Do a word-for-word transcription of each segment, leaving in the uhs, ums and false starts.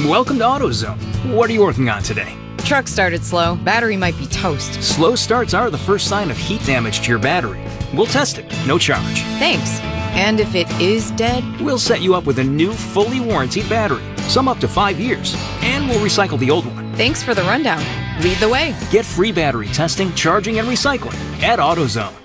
Welcome to AutoZone. What are you working on today? Truck started slow. Battery might be toast. Slow starts are the first sign of heat damage to your battery. We'll test it, no charge. Thanks. And if it is dead? We'll set you up with a new, fully warranted battery, some up to five years, and we'll recycle the old one. Thanks for the rundown. Lead the way. Get free battery testing, charging, and recycling at AutoZone.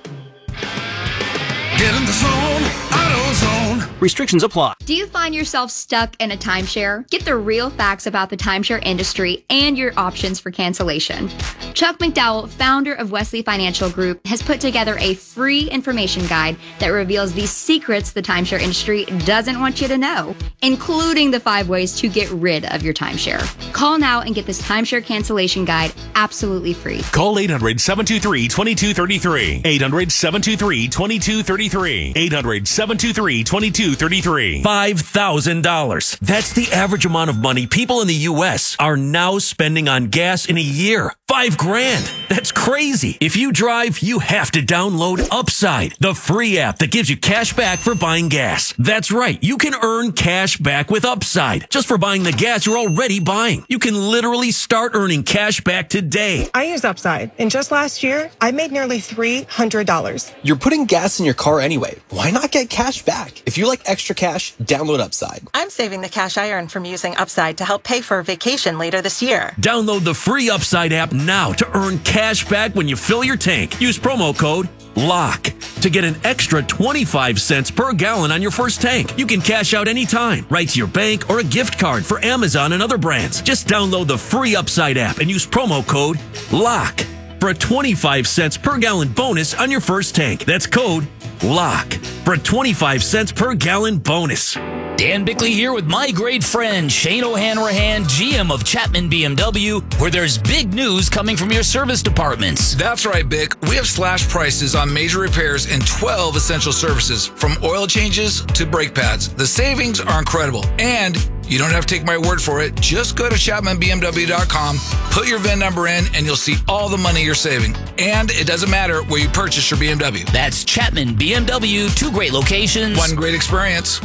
Get in the zone, AutoZone. Restrictions apply. Do you find yourself stuck in a timeshare? Get the real facts about the timeshare industry and your options for cancellation. Chuck McDowell, founder of Wesley Financial Group, has put together a free information guide that reveals the secrets the timeshare industry doesn't want you to know, including the five ways to get rid of your timeshare. Call now and get this timeshare cancellation guide absolutely free. Call eight hundred, seven two three, two two three three. eight hundred, seven two three, two two three three. eight hundred, seven two three, two two three three. five thousand dollars. That's the average amount of money people in the U S are now spending on gas in a year. Five grand. That's crazy. If you drive, you have to download Upside, the free app that gives you cash back for buying gas. That's right. You can earn cash back with Upside just for buying the gas you're already buying. You can literally start earning cash back today. I use Upside, and just last year, I made nearly three hundred dollars. You're putting gas in your car anyway. Why not get cash back? If you like extra cash, download Upside. I'm saving the cash I earn from using Upside to help pay for a vacation later this year. Download the free Upside app now to earn cash back when you fill your tank. Use promo code LOCK to get an extra twenty-five cents per gallon on your first tank. You can cash out anytime, right to your bank or a gift card for Amazon and other brands. Just download the free Upside app and use promo code LOCK for a twenty-five cents per gallon bonus on your first tank. That's code LOCK for a twenty-five cents per gallon bonus. Dan Bickley here with my great friend Shane O'Hanrahan, G M of Chapman B M W, where there's big news coming from your service departments. That's right, Bick. We have slash prices on major repairs and twelve essential services, from oil changes to brake pads. The savings are incredible, and you don't have to take my word for it. Just go to chapman b m w dot com, put your V I N number in, and you'll see all the money you're saving. And it doesn't matter where you purchase your B M W. That's Chapman B M W, two great locations. One great experience.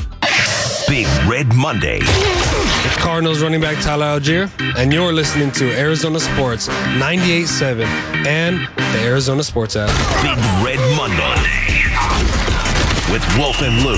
Big Red Monday. It's Cardinals running back Tyler Algier, and you're listening to Arizona Sports ninety-eight point seven and the Arizona Sports app. Big Red Monday with Wolf and Luke.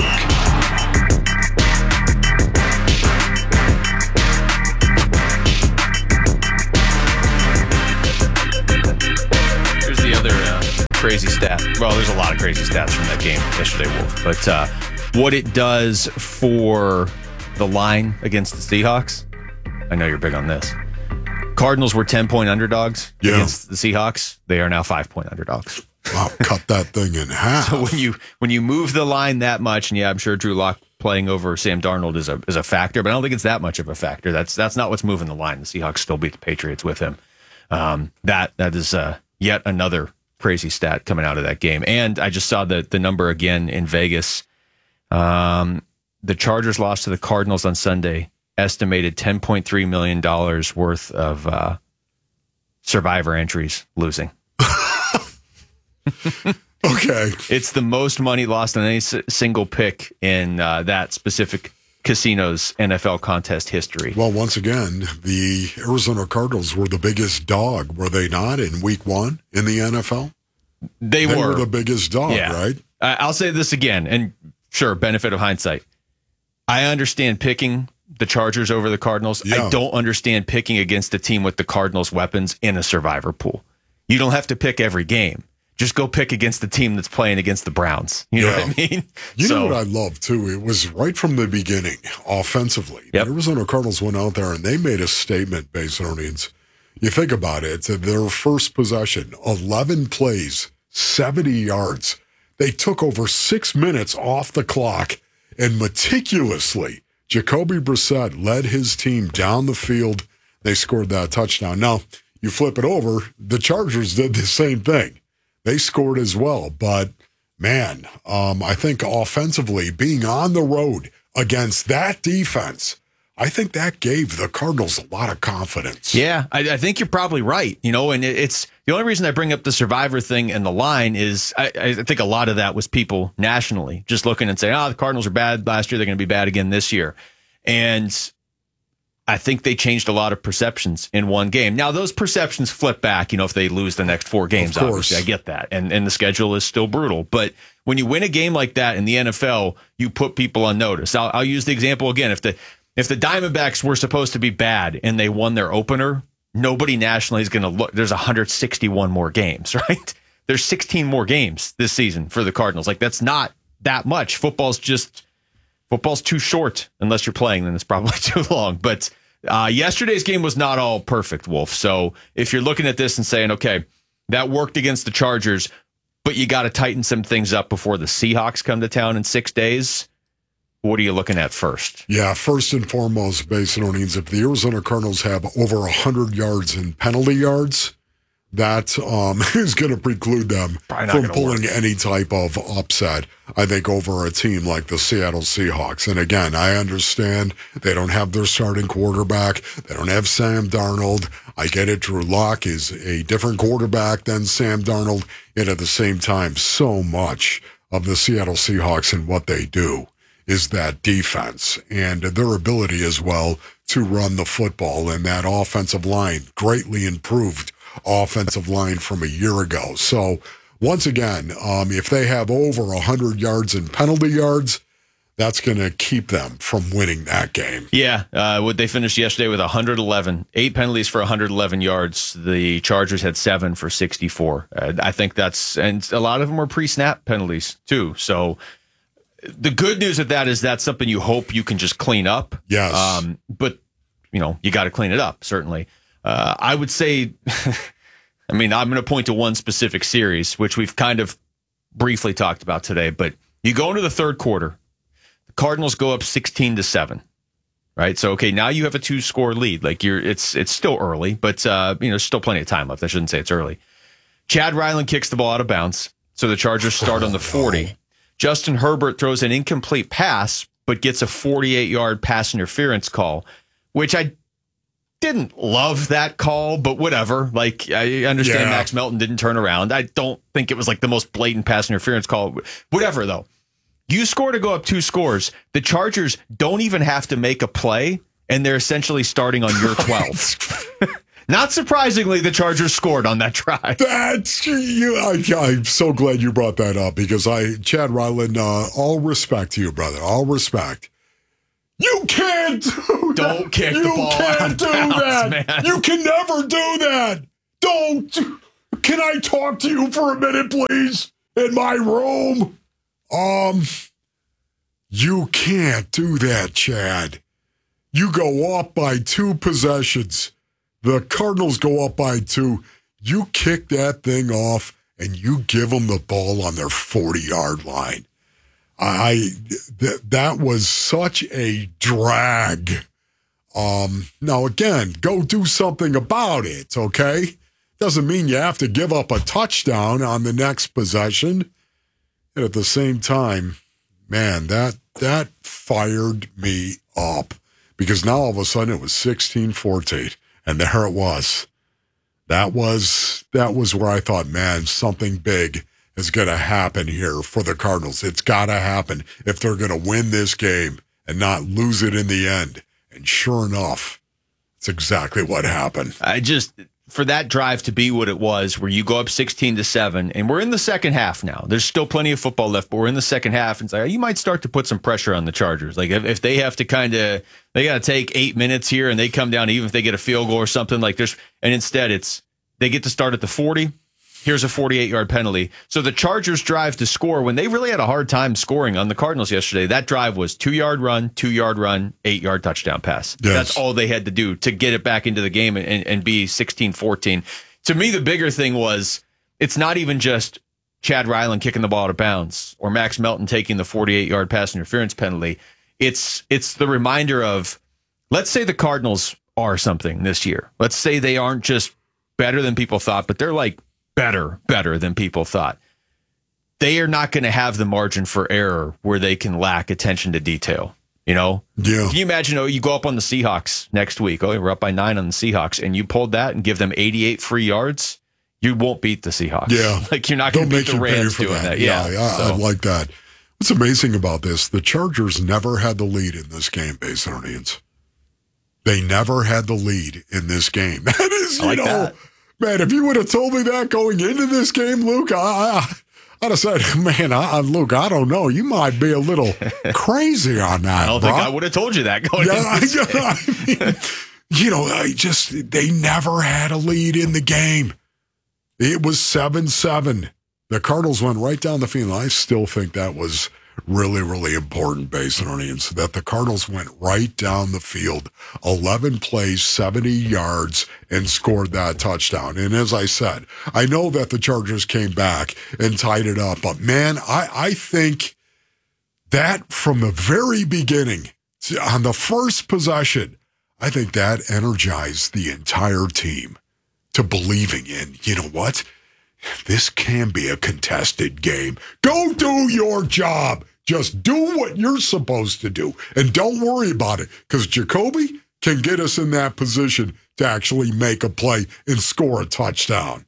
Here's the other uh, crazy stat. Well, there's a lot of crazy stats from that game yesterday, Wolf. But uh, what it does for the line against the Seahawks, I know you're big on this. Cardinals were ten-point underdogs yeah. against the Seahawks. They are now five-point underdogs. Wow, cut that thing in half. So when you when you move the line that much, and yeah, I'm sure Drew Lock playing over Sam Darnold is a is a factor, but I don't think it's that much of a factor. That's that's not what's moving the line. The Seahawks still beat the Patriots with him. Um, that that is uh, yet another crazy stat coming out of that game. And I just saw the the number again in Vegas. Um, the Chargers lost to the Cardinals on Sunday. Estimated ten point three million dollars worth of uh, survivor entries losing. Okay. It's the most money lost on any s- single pick in uh, that specific casino's N F L contest history. Well, once again, the Arizona Cardinals were the biggest dog, were they not, in week one in the N F L? They, they were. were the biggest dog, yeah. right? Uh, I'll say this again, and sure, benefit of hindsight. I understand picking the Chargers over the Cardinals. Yeah. I don't understand picking against a team with the Cardinals' weapons in a survivor pool. You don't have to pick every game. Just go pick against the team that's playing against the Browns. You know yeah. what I mean? You so, know what I love, too? It was right from the beginning, offensively. Yep. The Arizona Cardinals went out there and they made a statement based on it. You think about it, their first possession, eleven plays, seventy yards. They took over six minutes off the clock and meticulously, Jacoby Brissett led his team down the field. They scored that touchdown. Now, you flip it over, the Chargers did the same thing. They scored as well. But, man, um, I think offensively, being on the road against that defense, I think that gave the Cardinals a lot of confidence. Yeah, I, I think you're probably right. You know, and it, it's the only reason I bring up the survivor thing and the line is I, I think a lot of that was people nationally just looking and saying, oh, the Cardinals are bad last year. They're going to be bad again this year. And I think they changed a lot of perceptions in one game. Now, those perceptions flip back, you know, if they lose the next four games, obviously. I get that. And and the schedule is still brutal. But when you win a game like that in the N F L, you put people on notice. I'll, I'll use the example again. If the if the Diamondbacks were supposed to be bad and they won their opener, nobody nationally is going to look. There's one hundred sixty-one more games, right? There's sixteen more games this season for the Cardinals. Like, that's not that much. Football's just... Football's too short. Unless you're playing, then it's probably too long. But uh, yesterday's game was not all perfect, Wolf. So if you're looking at this and saying, okay, that worked against the Chargers, but you got to tighten some things up before the Seahawks come to town in six days, what are you looking at first? Yeah, first and foremost, Basinonians, if the Arizona Cardinals have over one hundred yards in penalty yards, that um, is going to preclude them from pulling work. any type of upset, I think, over a team like the Seattle Seahawks. And again, I understand they don't have their starting quarterback. They don't have Sam Darnold. I get it. Drew Lock is a different quarterback than Sam Darnold. And at the same time, so much of the Seattle Seahawks and what they do is that defense and their ability as well to run the football, and that offensive line greatly improved offensive line from a year ago. So once again, um, if they have over one hundred yards in penalty yards, that's going to keep them from winning that game. Yeah. Uh, what they finished yesterday with one hundred eleven, eight penalties for one hundred eleven yards. The Chargers had seven for sixty-four. Uh, I think that's, and a lot of them were pre-snap penalties too. So the good news of that is that's something you hope you can just clean up. Yes. Um, but, you know, you got to clean it up, certainly. Uh, I would say, I mean, I'm going to point to one specific series, which we've kind of briefly talked about today, but you go into the third quarter, the Cardinals go up sixteen to seven, right? So, okay, now you have a two score lead. Like you're, it's, it's still early, but, uh, you know, still plenty of time left. I shouldn't say it's early. Chad Ryland kicks the ball out of bounds. So the Chargers start on the forty. Justin Herbert throws an incomplete pass, but gets a forty-eight yard pass interference call, which I didn't love that call, but whatever. Like, I understand yeah. Max Melton didn't turn around. I don't think it was like the most blatant pass interference call. Whatever, though. You score to go up two scores. The Chargers don't even have to make a play, and they're essentially starting on your twelve. Not surprisingly, the Chargers scored on that drive. That's you. I, I'm so glad you brought that up because I, Chad Ryland, uh, all respect to you, brother. All respect. You can't do that. Don't kick you the ball can't out of do bounds, that. man. You can never do that. Don't. Can I talk to you for a minute, please? In my room. Um. You can't do that, Chad. You go up by two possessions. The Cardinals go up by two. You kick that thing off, and you give them the ball on their forty-yard line. I th- that was such a drag. Um, now, again, go do something about it, okay? Doesn't mean you have to give up a touchdown on the next possession. And at the same time, man, that that fired me up because now all of a sudden it was sixteen fourteen. And there it was. That was that was where I thought, man, something big is going to happen here for the Cardinals. It's got to happen if they're going to win this game and not lose it in the end. And sure enough, it's exactly what happened. I just, for that drive to be what it was, where you go up sixteen to seven, and we're in the second half now. There's still plenty of football left, but we're in the second half, and it's like, you might start to put some pressure on the Chargers. Like if, if they have to kind of, they got to take eight minutes here, and they come down, even if they get a field goal or something like this, and instead it's they get to start at the forty. Here's a forty-eight yard penalty. So the Chargers drive to score when they really had a hard time scoring on the Cardinals yesterday. That drive was two yard run, two yard run, eight yard touchdown pass. Yes. That's all they had to do to get it back into the game and, and be sixteen fourteen. To me, the bigger thing was it's not even just Chad Ryland kicking the ball out of bounds or Max Melton taking the forty-eight yard pass interference penalty. It's it's the reminder of, let's say the Cardinals are something this year. Let's say they aren't just better than people thought, but they're like better, better than people thought. They are not going to have the margin for error where they can lack attention to detail. You know? Yeah. Can you imagine, oh, you go up on the Seahawks next week. Oh, we're up by nine on the Seahawks, and you pulled that and give them eighty-eight free yards. You won't beat the Seahawks. Yeah. Like, you're not going to beat the Rams doing that. that. Yeah, yeah, yeah so. I like that. What's amazing about this, the Chargers never had the lead in this game, Basinonians. They never had the lead in this game. That is, you I like know, that. man, if you would have told me that going into this game, Luke, I, I, I'd have said, man, I, Luke, I don't know. You might be a little crazy on that. I don't bro. think I would have told you that going Yeah, into this I, I mean, you know, I just, they never had a lead in the game. It was seven seven. The Cardinals went right down the field. I still think that was really, really important, Basinonians, that the Cardinals went right down the field, eleven plays, seventy yards, and scored that touchdown. And as I said, I know that the Chargers came back and tied it up, but man, I, I think that from the very beginning, on the first possession, I think that energized the entire team to believing in, you know what? This can be a contested game. Go do your job. Just do what you're supposed to do. And don't worry about it, because Jacoby can get us in that position to actually make a play and score a touchdown.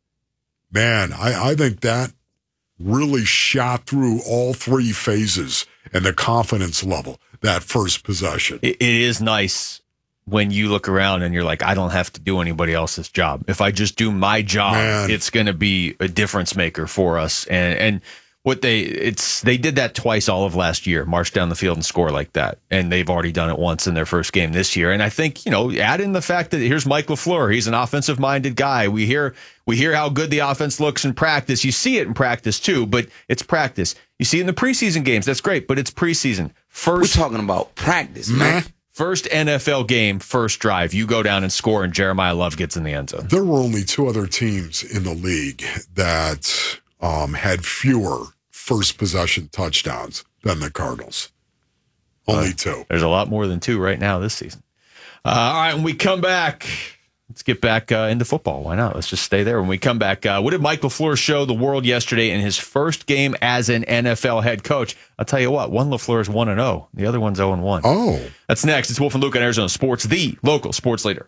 Man, I, I think that really shot through all three phases and the confidence level, that first possession. It, it is nice when you look around and you're like, I don't have to do anybody else's job. If I just do my job, Man. it's going to be a difference maker for us. And and what they it's they did that twice all of last year, march down the field and score like that. And they've already done it once in their first game this year. And I think, you know, add in the fact that here's Mike LaFleur. He's an offensive minded guy. We hear we hear how good the offense looks in practice. You see it in practice too, but it's practice. You see it in the preseason games. That's great, but it's preseason. First, we're talking about practice, man. First N F L game, first drive, you go down and score, and Jeremiah Love gets in the end zone. There were only two other teams in the league that um, had fewer first possession touchdowns than the Cardinals. Only uh, two. There's a lot more than two right now this season. Uh, all right, when we come back, let's get back uh, into football. Why not? Let's just stay there. When we come back, uh, what did Mike LaFleur show the world yesterday in his first game as an N F L head coach? I'll tell you what, one LaFleur is one and oh. The other one's oh and one. Oh. That's next. It's Wolf and Luke on Arizona Sports, the local sports leader.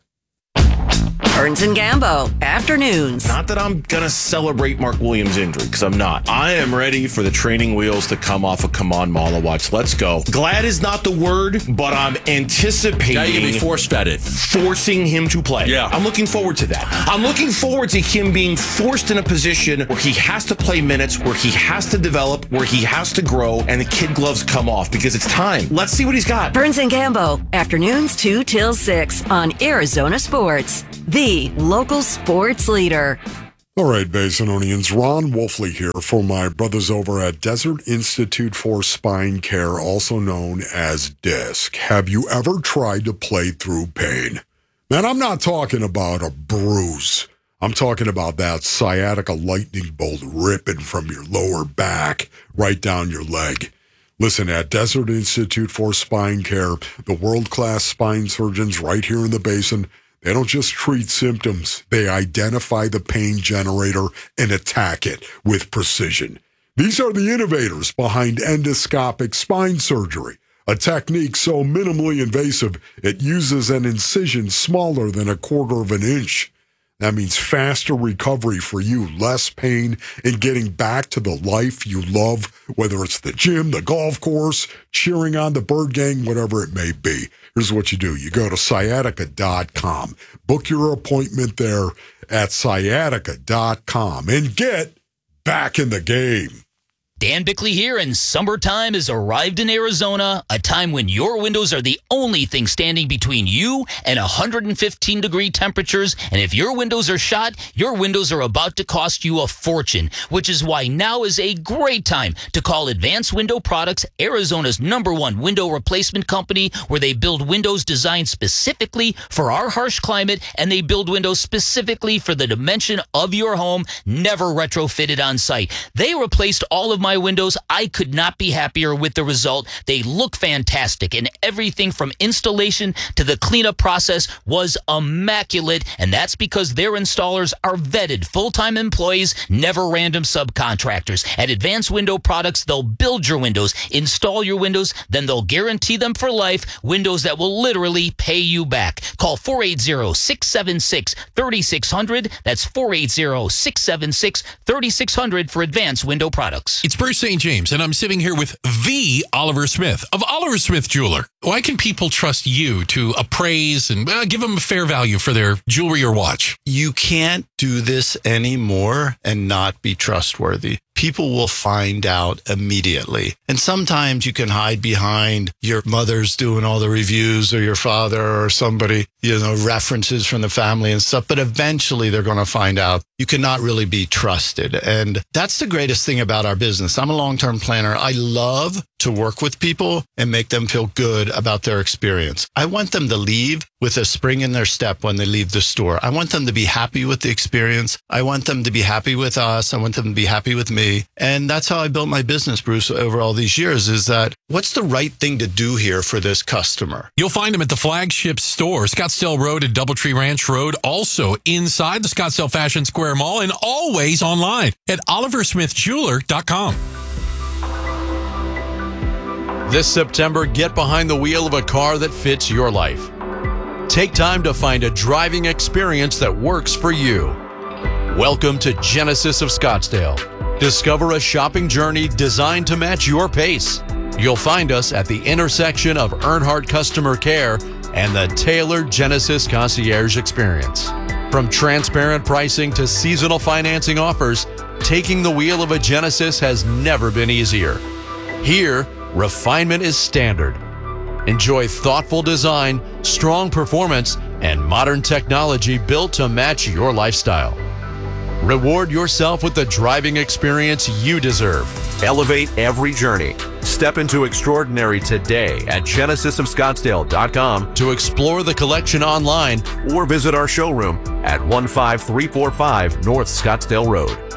Burns and Gambo, afternoons. Not that I'm going to celebrate Mark Williams' injury, because I'm not. I am ready for the training wheels to come off of Come On Malawatch. Let's go. Glad is not the word, but I'm anticipating. Now you're going to be force-fed. Forcing him to play. Yeah. I'm looking forward to that. I'm looking forward to him being forced in a position where he has to play minutes, where he has to develop, where he has to grow, and the kid gloves come off, because it's time. Let's see what he's got. Burns and Gambo, afternoons two till six on Arizona Sports, the local sports leader. All right, Basinonians, Ron Wolfley here for my brothers over at Desert Institute for Spine Care, also known as DISC. Have you ever tried to play through pain? Man, I'm not talking about a bruise. I'm talking about that sciatica lightning bolt ripping from your lower back right down your leg. Listen, at Desert Institute for Spine Care, the world-class spine surgeons right here in the Basin, they don't just treat symptoms. They identify the pain generator and attack it with precision. These are the innovators behind endoscopic spine surgery, a technique so minimally invasive it uses an incision smaller than a quarter of an inch. That means faster recovery for you, less pain, and getting back to the life you love, whether it's the gym, the golf course, cheering on the Bird Gang, whatever it may be. Here's what you do. You go to sciatica dot com, book your appointment there at sciatica dot com, and get back in the game. Dan Bickley here, and summertime has arrived in Arizona, a time when your windows are the only thing standing between you and one hundred fifteen degree temperatures. And if your windows are shot, your windows are about to cost you a fortune, which is why now is a great time to call Advanced Window Products, Arizona's number one window replacement company, where they build windows designed specifically for our harsh climate, and they build windows specifically for the dimension of your home, never retrofitted on site. They replaced all of my windows. I could not be happier with the result. They look fantastic, and everything from installation to the cleanup process was immaculate, and that's because their installers are vetted full-time employees, never random subcontractors. At Advanced Window Products, they'll build your windows, install your windows, then they'll guarantee them for life, windows that will literally pay you back. Call four eight zero, six seven six, three six zero zero. That's four eight zero, six seven six, three six zero zero for Advanced Window Products. It's Bruce Saint James, and I'm sitting here with the Oliver Smith of Oliver Smith Jeweler. Why can people trust you to appraise and uh, give them a fair value for their jewelry or watch? You can't do this anymore and not be trustworthy. People will find out immediately. And sometimes you can hide behind your mother's doing all the reviews or your father or somebody, you know, references from the family and stuff. But eventually they're going to find out you cannot really be trusted. And that's the greatest thing about our business. I'm a long-term planner. I love to work with people and make them feel good about their experience. I want them to leave with a spring in their step when they leave the store. I want them to be happy with the experience. I want them to be happy with us. I want them to be happy with me. And that's how I built my business, Bruce, over all these years, is that what's the right thing to do here for this customer? You'll find them at the flagship store, Scottsdale Road and Doubletree Ranch Road, also inside the Scottsdale Fashion Square Mall, and always online at oliver smith jeweler dot com. This September, get behind the wheel of a car that fits your life. Take time to find a driving experience that works for you. Welcome to Genesis of Scottsdale. Discover a shopping journey designed to match your pace. You'll find us at the intersection of Earnhardt Customer Care and the tailored Genesis Concierge Experience. From transparent pricing to seasonal financing offers, taking the wheel of a Genesis has never been easier. Here, refinement is standard. Enjoy thoughtful design, strong performance, and modern technology built to match your lifestyle. Reward yourself with the driving experience you deserve. Elevate every journey. Step into extraordinary today at genesis of scottsdale dot com to explore the collection online or visit our showroom at one five three four five North Scottsdale Road.